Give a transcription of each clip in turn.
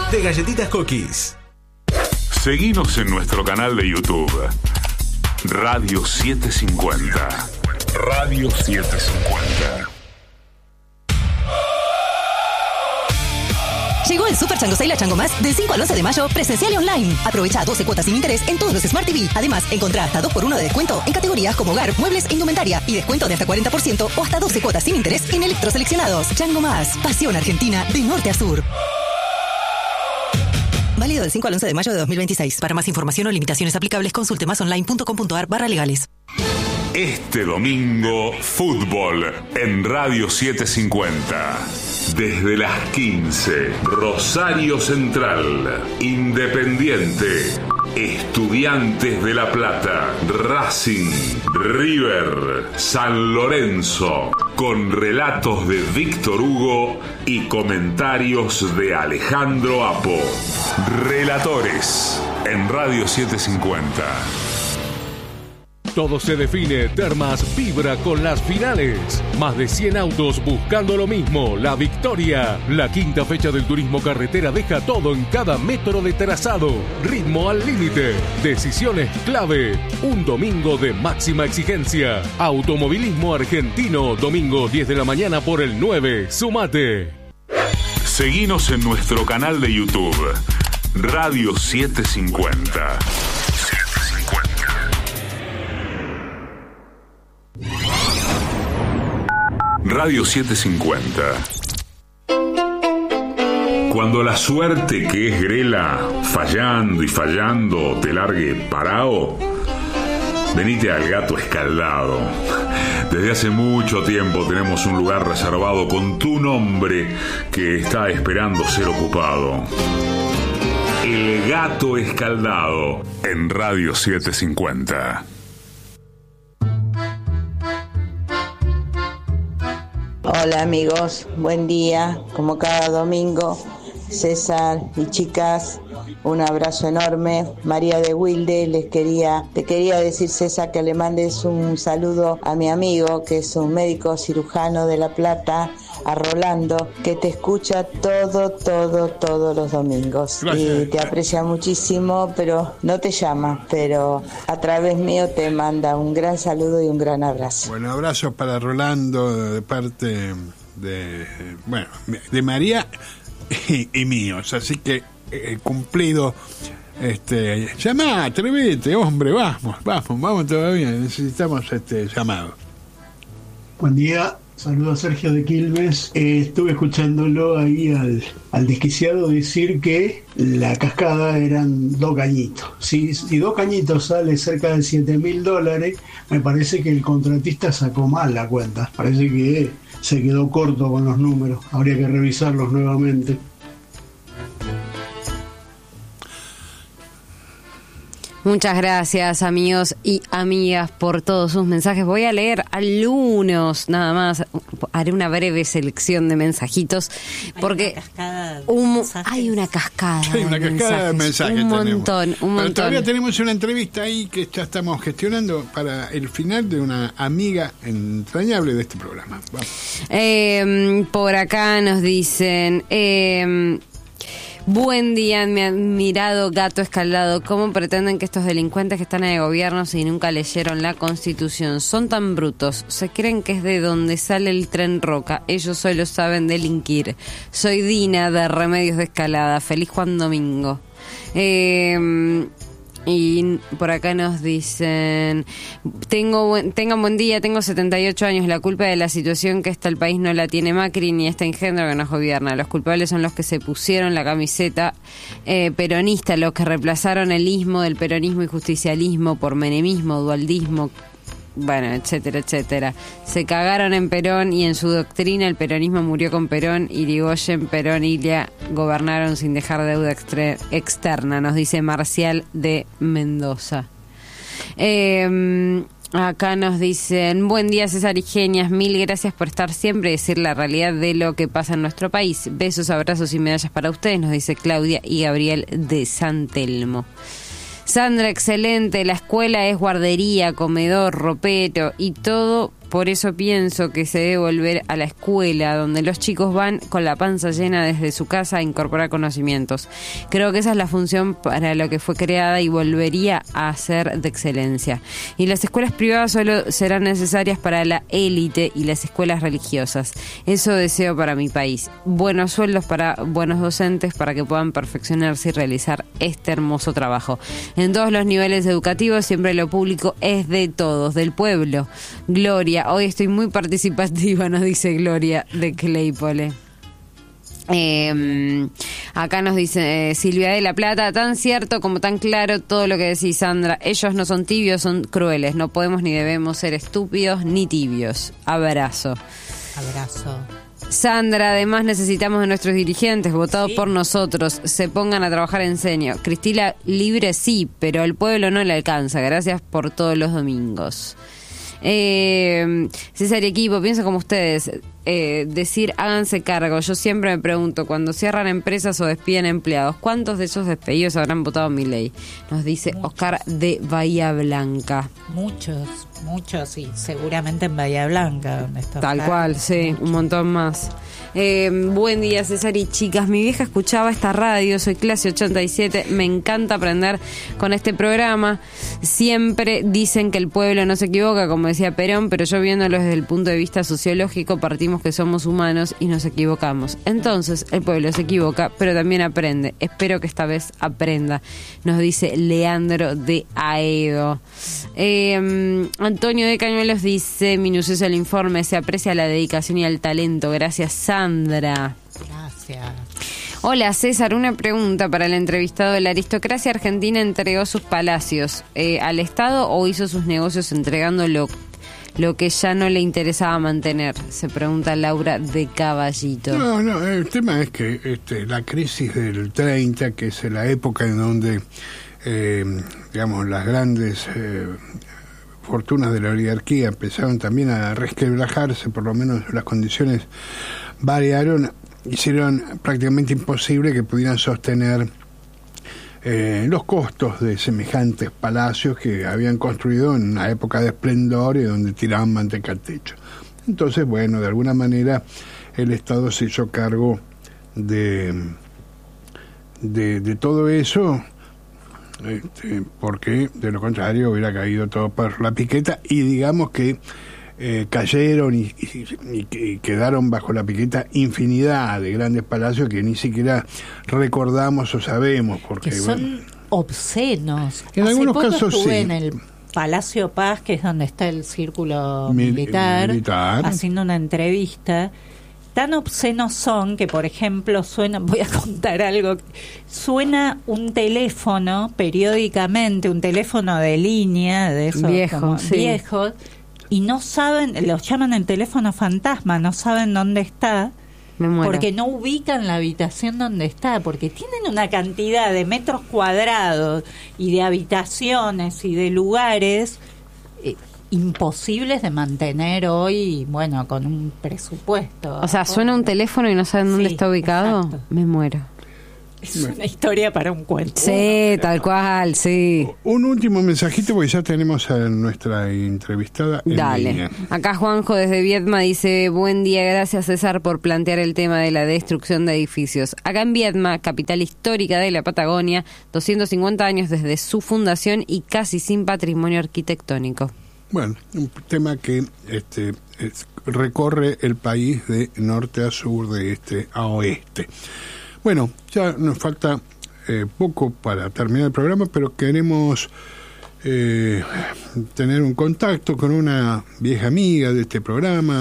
de Galletitas Cookies. Seguinos en nuestro canal de YouTube. Radio 750. Radio 750. Llegó el Super Chango Sale a Chango Más del 5 al 11 de mayo, presencial y online. Aprovecha 12 cuotas sin interés en todos los Smart TV. Además, encontrá hasta 2x1 de descuento en categorías como hogar, muebles e indumentaria. Y descuento de hasta 40% o hasta 12 cuotas sin interés en electros seleccionados. Chango Más, pasión argentina de norte a sur. Válido del 5 al 11 de mayo de 2026. Para más información o limitaciones aplicables, consulte másonline.com.ar/legales. Este domingo, fútbol en Radio 750. Desde las 15, Rosario Central, Independiente, Estudiantes de La Plata, Racing, River, San Lorenzo, con relatos de Víctor Hugo y comentarios de Alejandro Apo. Relatores en Radio 750. Todo se define, Termas vibra con las finales. Más de 100 autos buscando lo mismo, la victoria. La quinta fecha del turismo carretera deja todo en cada metro de trazado. Ritmo al límite, decisiones clave. Un domingo de máxima exigencia. Automovilismo argentino, domingo 10 de la mañana por el 9. Sumate. Seguinos en nuestro canal de YouTube. Radio 750. Radio 750. Cuando la suerte que es grela, fallando y fallando, te largue parao, venite al Gato Escaldado. Desde hace mucho tiempo tenemos un lugar reservado con tu nombre que está esperando ser ocupado. El Gato Escaldado en Radio 750. Hola amigos, buen día, como cada domingo, César y chicas, un abrazo enorme. María de Wilde, te quería decir, César, que le mandes un saludo a mi amigo, que es un médico cirujano de La Plata, a Rolando, que te escucha todos los domingos. Gracias. Y te aprecia muchísimo, pero no te llama, pero a través mío te manda un gran saludo y un gran abrazo. Bueno, abrazo para Rolando de parte de María y míos, así que cumplido. Llamá, atrévete, hombre, vamos todavía, necesitamos llamado. Buen día, saludos a Sergio de Quilmes. Estuve escuchándolo ahí al desquiciado decir que la cascada eran 2 cañitos. Si 2 cañitos sale cerca de $7.000, me parece que el contratista sacó mal la cuenta. Parece que se quedó corto con los números, habría que revisarlos nuevamente. Muchas gracias, amigos y amigas, por todos sus mensajes. Voy a leer algunos, nada más. Haré una breve selección de mensajitos, porque hay una cascada de mensajes. Un montón. Pero todavía tenemos una entrevista ahí que ya estamos gestionando para el final de una amiga entrañable de este programa. Vamos. Por acá nos dicen... Buen día, mi admirado Gato Escaldado. ¿Cómo pretenden que estos delincuentes que están en el gobierno, si nunca leyeron la Constitución, son tan brutos? Se creen que es de donde sale el tren Roca. Ellos solo saben delinquir. Soy Dina de Remedios de Escalada. Feliz Juan Domingo. Y por acá nos dicen, tengan buen día, tengo 78 años, la culpa de la situación que está el país no la tiene Macri ni este engendro que nos gobierna. Los culpables son los que se pusieron la camiseta peronista, los que reemplazaron el ismo del peronismo y justicialismo por menemismo, dualdismo, bueno, etcétera, etcétera. Se cagaron en Perón y en su doctrina el peronismo murió con Perón. Irigoyen, Perón y Ilia gobernaron sin dejar deuda externa, nos dice Marcial de Mendoza. Acá nos dicen, buen día César y Genias, mil gracias por estar siempre y decir la realidad de lo que pasa en nuestro país. Besos, abrazos y medallas para ustedes, nos dice Claudia y Gabriel de San Telmo. Sandra, excelente, la escuela es guardería, comedor, ropero y todo por eso pienso que se debe volver a la escuela, donde los chicos van con la panza llena desde su casa a incorporar conocimientos. Creo que esa es la función para lo que fue creada y volvería a ser de excelencia. Y las escuelas privadas solo serán necesarias para la élite y las escuelas religiosas. Eso deseo para mi país. Buenos sueldos para buenos docentes para que puedan perfeccionarse y realizar este hermoso trabajo. En todos los niveles educativos siempre lo público es de todos, del pueblo. Gloria, hoy estoy muy participativa, nos dice Gloria de Claypole. Acá nos dice Silvia de la Plata, tan cierto como tan claro todo lo que decís, Sandra. Ellos no son tibios, son crueles. No podemos ni debemos ser estúpidos ni tibios. Abrazo. Sandra, además necesitamos de nuestros dirigentes, votados por nosotros, se pongan a trabajar en serio. Cristina, libre sí, pero al pueblo no le alcanza. Gracias por todos los domingos. César y equipo, pienso como ustedes, decir háganse cargo. Yo siempre me pregunto, cuando cierran empresas o despiden empleados, ¿cuántos de esos despedidos habrán votado Milei? Nos dice Oscar de Bahía Blanca. Muchos, y seguramente en Bahía Blanca, donde está tal Oscar, cual, sí, muchos. Un montón más. Buen día, César y chicas. Mi vieja escuchaba esta radio, soy clase 87, me encanta aprender con este programa. Siempre dicen que el pueblo no se equivoca, como decía Perón, pero yo viéndolo desde el punto de vista sociológico, partimos que somos humanos y nos equivocamos. Entonces, el pueblo se equivoca, pero también aprende. Espero que esta vez aprenda, nos dice Leandro de Aedo. Antonio de Cañuelos dice, minucioso el informe, se aprecia la dedicación y el talento. Gracias, Sandra. Gracias. Hola, César, una pregunta para el entrevistado. ¿La aristocracia argentina entregó sus palacios al Estado o hizo sus negocios entregando lo que ya no le interesaba mantener? Se pregunta Laura de Caballito. No, el tema es que la crisis del 30, que es la época en donde digamos las grandes fortunas de la oligarquía empezaron también a resquebrajarse, por lo menos las condiciones variaron, hicieron prácticamente imposible que pudieran sostener los costos de semejantes palacios que habían construido en una época de esplendor y donde tiraban manteca al techo. Entonces, bueno, de alguna manera el Estado se hizo cargo de todo eso, porque de lo contrario hubiera caído todo por la piqueta, y digamos que cayeron y quedaron bajo la piqueta infinidad de grandes palacios que ni siquiera recordamos o sabemos, porque que son obscenos. En algunos casos estuve sí. En el Palacio Paz, que es donde está el círculo militar, haciendo una entrevista. Tan obscenos son que, por ejemplo, voy a contar algo, suena un teléfono periódicamente, un teléfono de línea, de esos viejos, y no saben, los llaman el teléfono fantasma, no saben dónde está, porque no ubican la habitación donde está, porque tienen una cantidad de metros cuadrados y de habitaciones y de lugares imposibles de mantener hoy, bueno, con un presupuesto. O sea, suena un teléfono y no saben dónde está ubicado. Exacto. Me muero. Es una historia para un cuento. Sí, tal cual, sí. Un último mensajito, porque ya tenemos a nuestra entrevistada en línea. Acá Juanjo desde Viedma dice, buen día, gracias César por plantear el tema de la destrucción de edificios. Acá en Viedma, capital histórica de la Patagonia, 250 años desde su fundación y casi sin patrimonio arquitectónico. Bueno, un tema que recorre el país de norte a sur, de este a oeste. Bueno, ya nos falta poco para terminar el programa, pero queremos tener un contacto con una vieja amiga de este programa.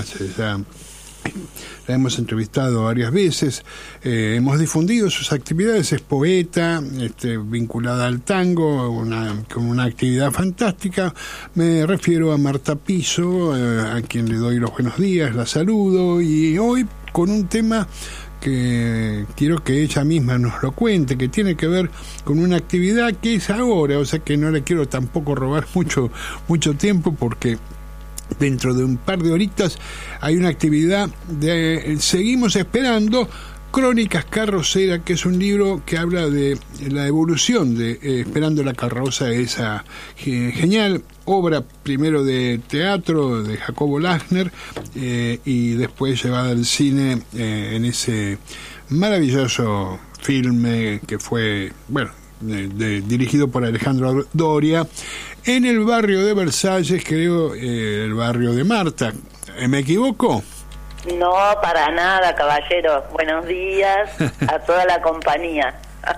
La hemos entrevistado varias veces, hemos difundido sus actividades. Es poeta, vinculada al tango, con una actividad fantástica. Me refiero a Marta Piso, a quien le doy los buenos días, la saludo, y hoy con un tema que quiero que ella misma nos lo cuente, que tiene que ver con una actividad que es ahora, o sea que no le quiero tampoco robar mucho tiempo, porque dentro de un par de horitas hay una actividad seguimos esperando Crónicas Carrocera, que es un libro que habla de la evolución de Esperando la carroza, esa genial obra primero de teatro de Jacobo Lassner y después llevada al cine en ese maravilloso filme que fue, bueno, dirigido por Alejandro Doria, en el barrio de Versalles, creo, el barrio de Marta. ¿Me equivoco? No, para nada, caballero. Buenos días a toda la compañía.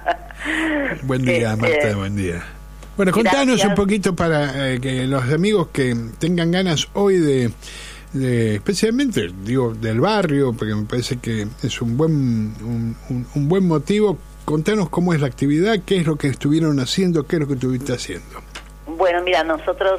Buen día, Marta, buen día. Bueno, contanos un poquito para que los amigos que tengan ganas hoy de especialmente, digo, del barrio, porque me parece que es un buen motivo. Contanos cómo es la actividad, qué es lo que estuvieron haciendo, qué es lo que estuviste haciendo. Bueno, mira, nosotros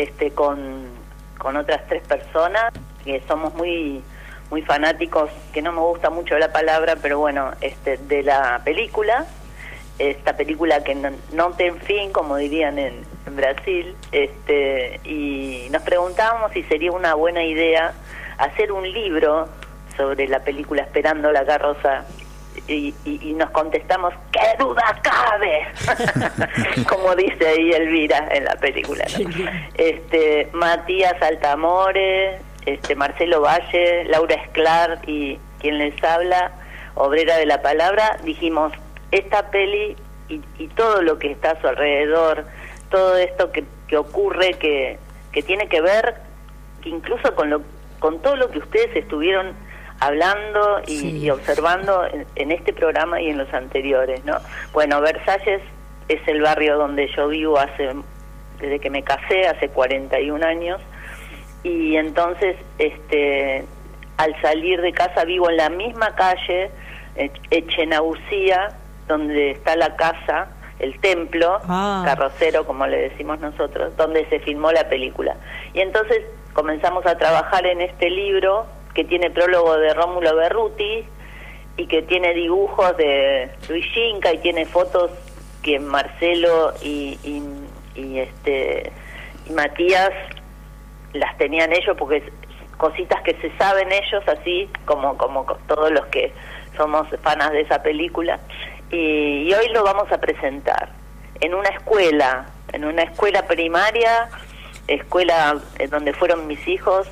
con otras 3 personas que somos muy fanáticos, que no me gusta mucho la palabra, pero bueno, de la película, esta película que no tiene fin, como dirían en Brasil, y nos preguntábamos si sería una buena idea hacer un libro sobre la película Esperando la carroza, y nos contestamos, ¡qué duda cabe! Como dice ahí Elvira en la película, ¿no? Matías Altamore, Marcelo Valle, Laura Esclar y quien les habla, obrera de la palabra, dijimos, esta peli y todo lo que está a su alrededor, todo esto que ocurre, que tiene que ver incluso con todo lo que ustedes estuvieron hablando y observando en este programa y en los anteriores, ¿no? Bueno, Versalles es el barrio donde yo vivo desde que me casé, hace 41 años, y entonces al salir de casa vivo en la misma calle, Echenaucía, donde está la casa, el templo carrocero, como le decimos nosotros, donde se filmó la película. Y entonces comenzamos a trabajar en este libro, que tiene prólogo de Rómulo Berruti y que tiene dibujos de Luis Ginca y tiene fotos que Marcelo y Matías las tenían ellos, porque cositas que se saben ellos, así como todos los que somos fanas de esa película, y hoy lo vamos a presentar en una escuela primaria, escuela donde fueron mis hijos,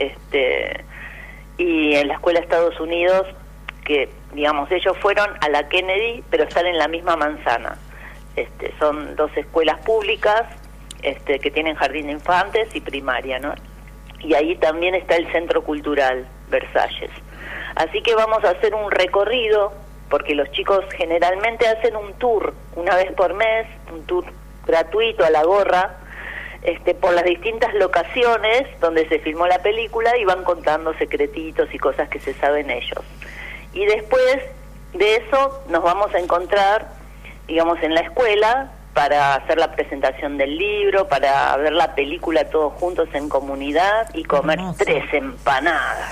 y en la escuela de Estados Unidos, que digamos ellos fueron a la Kennedy, pero están en la misma manzana. Son 2 escuelas públicas que tienen jardín de infantes y primaria, ¿no? Y ahí también está el Centro Cultural Versalles. Así que vamos a hacer un recorrido, porque los chicos generalmente hacen un tour una vez por mes, un tour gratuito a la gorra, por las distintas locaciones donde se filmó la película, y van contando secretitos y cosas que se saben ellos. Y después de eso nos vamos a encontrar, digamos, en la escuela para hacer la presentación del libro, para ver la película todos juntos en comunidad y comer 3 empanadas.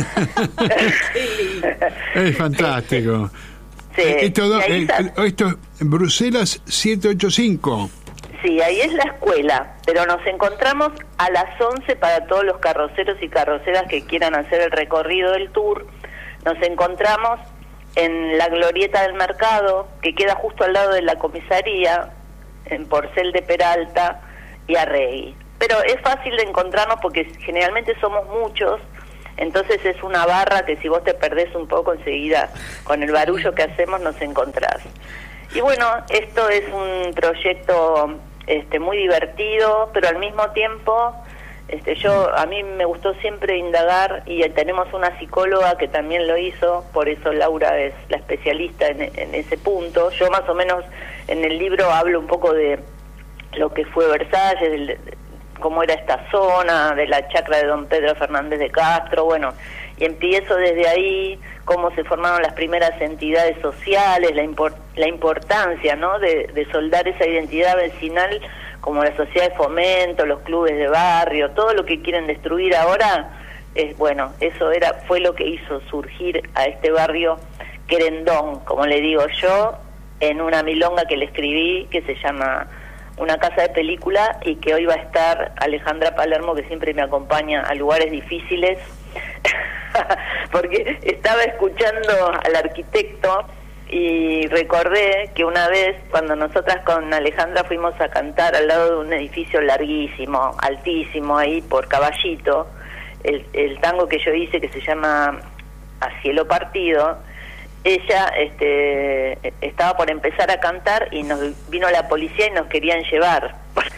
Es fantástico. Sí. Esto es Bruselas 785. Sí, ahí es la escuela, pero nos encontramos a las 11 para todos los carroceros y carroceras que quieran hacer el recorrido del tour. Nos encontramos en la glorieta del mercado, que queda justo al lado de la comisaría, en Porcel de Peralta y Arregui. Pero es fácil de encontrarnos porque generalmente somos muchos, entonces es una barra que si vos te perdés un poco enseguida, con el barullo que hacemos nos encontrás. Y bueno, esto es un proyecto muy divertido, pero al mismo tiempo a mí me gustó siempre indagar, y tenemos una psicóloga que también lo hizo, por eso Laura es la especialista en ese punto. Yo más o menos en el libro hablo un poco de lo que fue Versalles, cómo era esta zona, de la chacra de don Pedro Fernández de Castro, bueno, y empiezo desde ahí, cómo se formaron las primeras entidades sociales, la importancia, ¿no?, de soldar esa identidad vecinal, como la sociedad de fomento, los clubes de barrio, todo lo que quieren destruir ahora, fue lo que hizo surgir a este barrio querendón, como le digo yo, en una milonga que le escribí, que se llama Una casa de película, y que hoy va a estar Alejandra Palermo, que siempre me acompaña a lugares difíciles, porque estaba escuchando al arquitecto y recordé que una vez cuando nosotras con Alejandra fuimos a cantar al lado de un edificio larguísimo, altísimo, ahí por Caballito, el tango que yo hice que se llama A Cielo Partido, ella estaba por empezar a cantar y nos vino la policía y nos querían llevar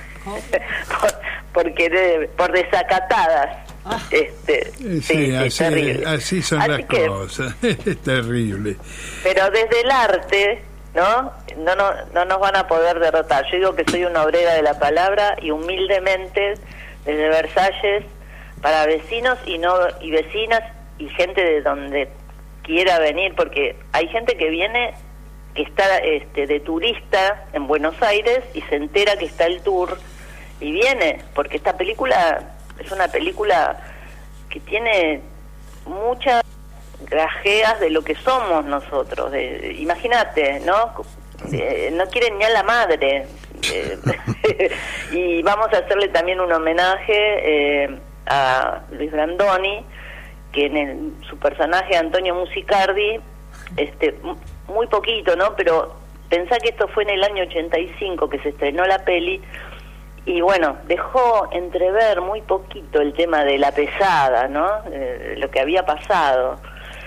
por desacatadas. Así son las cosas. Es terrible. Pero desde el arte no nos van a poder derrotar. Yo digo que soy una obrera de la palabra y humildemente desde Versalles para vecinos y vecinas y gente de donde quiera venir, porque hay gente que viene, que está de turista en Buenos Aires y se entera que está el tour y viene, porque esta película es una película que tiene muchas grajeas de lo que somos nosotros. Imagínate, ¿no? No quieren ni a la madre. Y vamos a hacerle también un homenaje a Luis Brandoni, que en su personaje Antonio Musicardi, muy poquito, ¿no? Pero pensá que esto fue en el año 85 que se estrenó la peli, y bueno, dejó entrever muy poquito el tema de la pesada, ¿no? Lo que había pasado.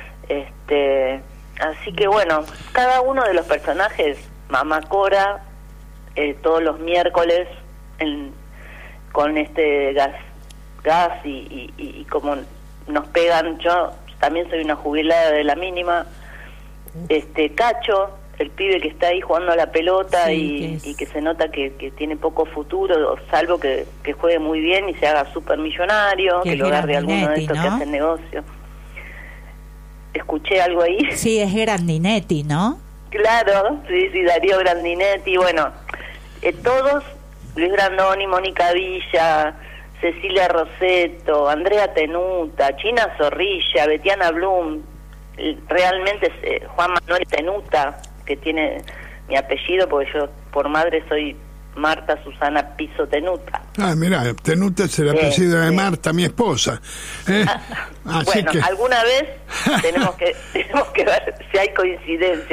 Así que bueno, cada uno de los personajes, Mamá Cora, todos los miércoles con gas y como nos pegan, yo también soy una jubilada de la mínima, Cacho, el pibe que está ahí jugando a la pelota y que se nota que tiene poco futuro, salvo que juegue muy bien y se haga súper millonario, que lo agarre alguno de estos, ¿no?, que hacen negocio. ¿Escuché algo ahí? Sí, es Grandinetti, ¿no? Claro, sí, Darío Grandinetti, bueno, todos, Luis Brandoni, Mónica Villa, Cecilia Rosetto, Andrea Tenuta, China Zorrilla, Betiana Blum, realmente Juan Manuel Tenuta, que tiene mi apellido porque yo por madre soy Marta Susana Piso Tenuta. Ah, mira, Tenuta es el apellido de Marta, mi esposa. Bueno, que alguna vez tenemos que ver si hay coincidencia,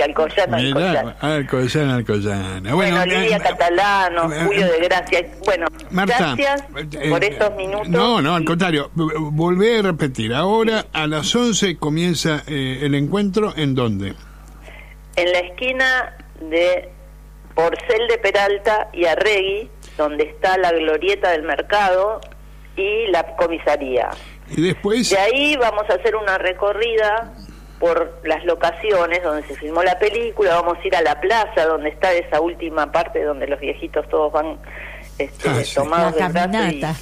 Alcoyana. Bueno, Lidia Catalano, Julio de Gracia. Bueno, Marta, gracias por estos minutos. No, al contrario, volví a repetir. Ahora a las 11 comienza el encuentro, ¿en dónde? En la esquina de Porcel de Peralta y Arregui, donde está la glorieta del mercado y la comisaría. Y después, de ahí vamos a hacer una recorrida por las locaciones donde se filmó la película. Vamos a ir a la plaza donde está esa última parte donde los viejitos todos van tomados de brazo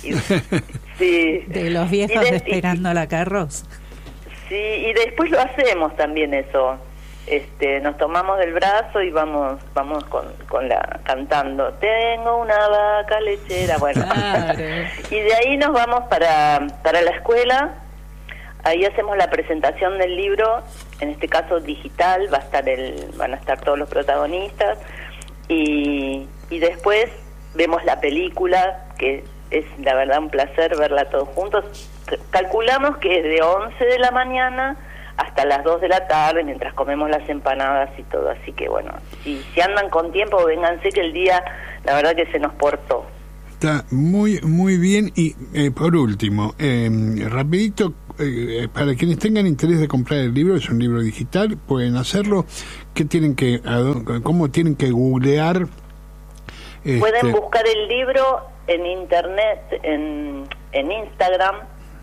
de los viejos esperando la carroza. Sí, y después lo hacemos también eso. Nos tomamos del brazo y vamos con la cantando tengo una vaca lechera, bueno. Claro. Y de ahí nos vamos para la escuela. Ahí hacemos la presentación del libro, en este caso digital, van a estar todos los protagonistas y después vemos la película, que es la verdad un placer verla todos juntos. Calculamos que es de 11 de la mañana hasta las 2 de la tarde, mientras comemos las empanadas y todo. Así que bueno, si andan con tiempo, vénganse, que el día, la verdad que se nos portó. Está muy, muy bien. Y por último, rapidito, para quienes tengan interés de comprar el libro, es un libro digital, pueden hacerlo. ¿Cómo tienen que googlear? Pueden buscar el libro en internet, en Instagram,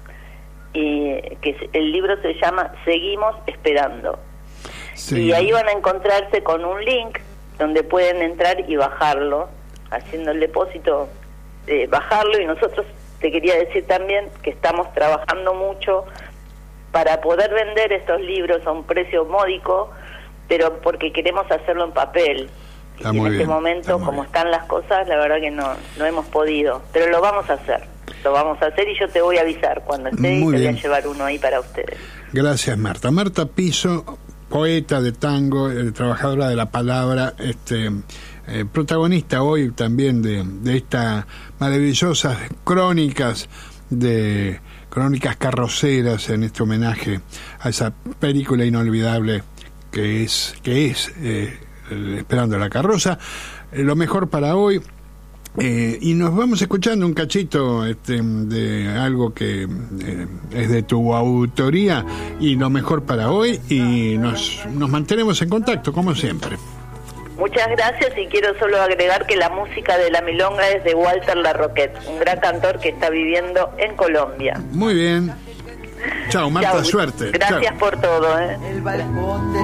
y que el libro se llama Seguimos Esperando. Sí. Y ahí van a encontrarse con un link donde pueden entrar y bajarlo, haciendo el depósito, bajarlo. Y nosotros, te quería decir también que estamos trabajando mucho para poder vender estos libros a un precio módico, pero porque queremos hacerlo en papel. Y en este momento, como están las cosas, la verdad que no hemos podido, pero lo vamos a hacer. Y yo te voy a avisar cuando esté y te voy a llevar uno ahí para ustedes. Gracias, Marta. Marta Piso, poeta de tango, trabajadora de la palabra, protagonista hoy también de estas maravillosas crónicas de Crónicas Carroceras, en este homenaje a esa película inolvidable que es Esperando la carroza. Lo mejor para hoy. Y nos vamos escuchando un cachito de algo que es de tu autoría, y lo mejor para hoy, y nos mantenemos en contacto como siempre. Muchas gracias, y quiero solo agregar que la música de la milonga es de Walter Larroquette, un gran cantor que está viviendo en Colombia. Muy bien. Chao, Marta, suerte. Gracias. Chao. Por todo. El balcón de